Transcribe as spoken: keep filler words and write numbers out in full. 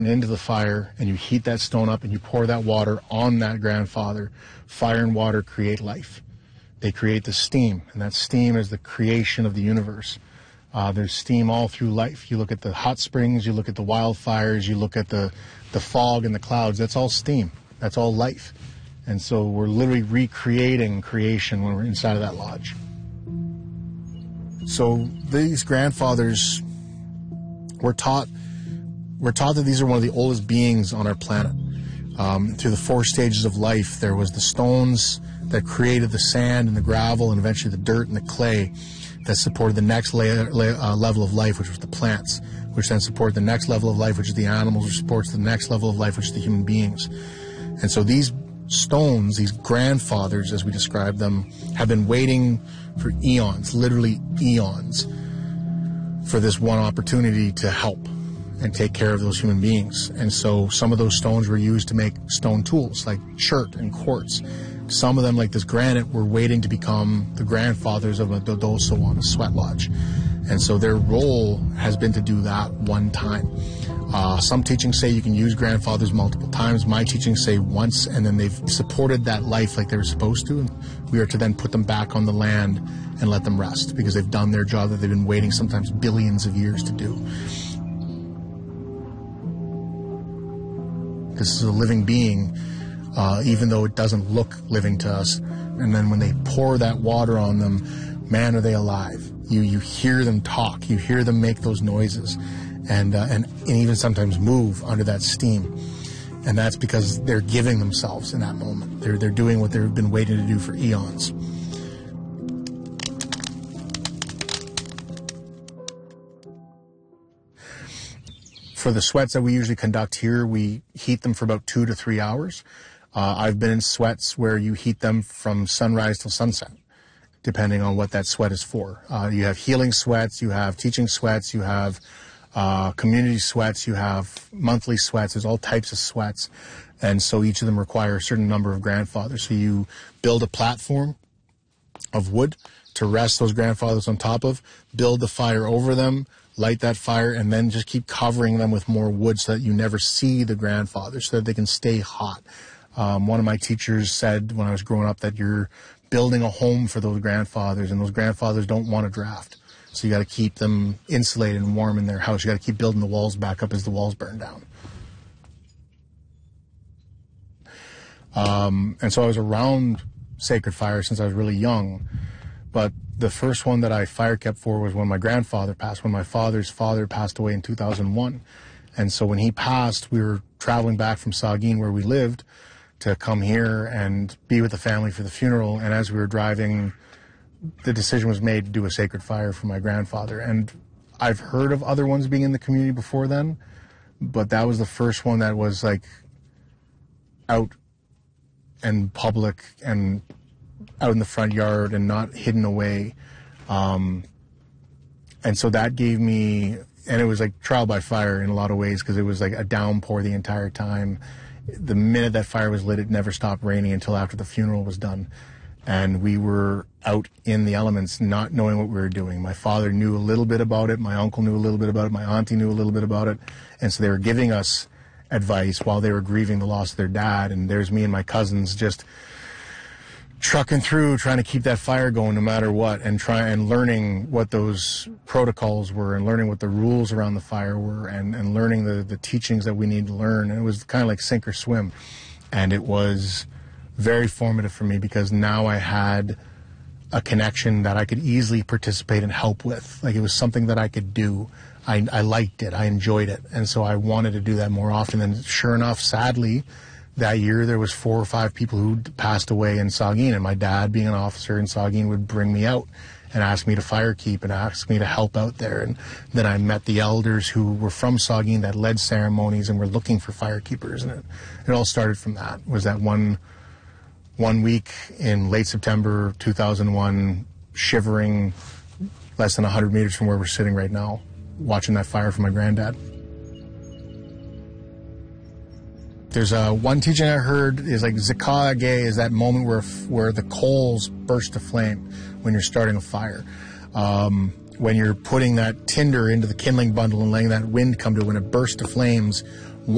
into the fire, and you heat that stone up and you pour that water on that grandfather. Fire and water create life. They create the steam, and that steam is the creation of the universe. Uh, there's steam all through life. You look at the hot springs, you look at the wildfires, you look at the, the fog and the clouds. That's all steam. That's all life. And so we're literally recreating creation when we're inside of that lodge. So these grandfathers were taught We're taught that these are one of the oldest beings on our planet. Um, through the four stages of life, there was the stones that created the sand and the gravel and eventually the dirt and the clay that supported the next layer, layer, uh, level of life, which was the plants, which then supported the next level of life, which is the animals, which supports the next level of life, which is the human beings. And so these stones, these grandfathers, as we describe them, have been waiting for eons, literally eons, for this one opportunity to help and take care of those human beings. And so some of those stones were used to make stone tools, like chert and quartz. Some of them, like this granite, were waiting to become the grandfathers of a dodoso on a sweat lodge. And so their role has been to do that one time. Uh, some teachings say you can use grandfathers multiple times. My teachings say once, and then they've supported that life like they were supposed to. And we are to then put them back on the land and let them rest, because they've done their job that they've been waiting sometimes billions of years to do. This is a living being, uh, even though it doesn't look living to us. And then when they pour that water on them, man, are they alive. You you hear them talk. You hear them make those noises, and, uh, and, and even sometimes move under that steam. And that's because they're giving themselves in that moment. They're, they're doing what they've been waiting to do for eons. For the sweats that we usually conduct here, we heat them for about two to three hours. Uh, I've been in sweats where you heat them from sunrise till sunset, depending on what that sweat is for. Uh, you have healing sweats, you have teaching sweats, you have uh, community sweats, you have monthly sweats. There's all types of sweats. And so each of them require a certain number of grandfathers. So you build a platform of wood to rest those grandfathers on top of, build the fire over them, light that fire, and then just keep covering them with more wood so that you never see the grandfathers, so that they can stay hot. Um, one of my teachers said when I was growing up that you're building a home for those grandfathers, and those grandfathers don't want to draft. So you got to keep them insulated and warm in their house. You got to keep building the walls back up as the walls burn down. Um, and so I was around sacred fire since I was really young, but the first one that I fire kept for was when my grandfather passed, when my father's father passed away in two thousand one. And so when he passed, we were traveling back from Saugeen, where we lived, to come here and be with the family for the funeral. And as we were driving, the decision was made to do a sacred fire for my grandfather. And I've heard of other ones being in the community before then, but that was the first one that was like out and public and out in the front yard and not hidden away. Um, and so that gave me, and it was like trial by fire in a lot of ways, because it was like a downpour the entire time. The minute that fire was lit, it never stopped raining until after the funeral was done. And we were out in the elements, not knowing what we were doing. My father knew a little bit about it. My uncle knew a little bit about it. My auntie knew a little bit about it. And so they were giving us advice while they were grieving the loss of their dad. And there's me and my cousins just trucking through, trying to keep that fire going no matter what, and try and learning what those protocols were, and learning what the rules around the fire were, and, and learning the, the teachings that we need to learn. And it was kind of like sink or swim. And it was very formative for me, because now I had a connection that I could easily participate and help with. Like, it was something that I could do. I, I liked it. I enjoyed it. And so I wanted to do that more often. And sure enough, sadly, that year there was four or five people who passed away in Saugeen, and my dad, being an officer in Saugeen, would bring me out and ask me to fire keep and ask me to help out there. And then I met the elders who were from Saugeen that led ceremonies and were looking for firekeepers. And it, it all started from that. Was that one one week in late September two thousand one, shivering less than one hundred meters from where we're sitting right now, watching that fire for my granddad. There's a one teaching I heard is like Zikage is that moment where where the coals burst to flame when you're starting a fire. Um, when you're putting that tinder into the kindling bundle and letting that wind come to it, when it bursts to flames,